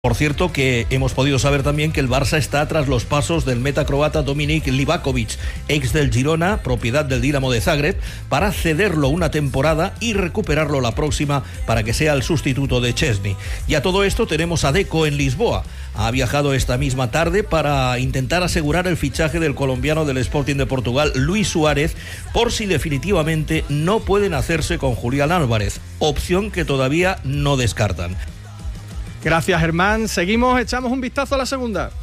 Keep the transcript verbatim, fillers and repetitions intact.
Por cierto, que hemos podido saber también que el Barça está tras los pasos del metacroata Dominik Livakovic, ex del Girona, propiedad del Dinamo de Zagreb, para cederlo una temporada y recuperarlo la próxima para que sea el sustituto de Chesney. Y a todo esto tenemos a Deco en Lisboa. Ha viajado esta misma tarde para intentar asegurar el fichaje del colombiano del Sporting de Portugal, Luis Suárez, por si definitivamente no pueden hacerse con Julián Álvarez, opción que todavía no descartan. Gracias, Germán. Seguimos, echamos un vistazo a la segunda.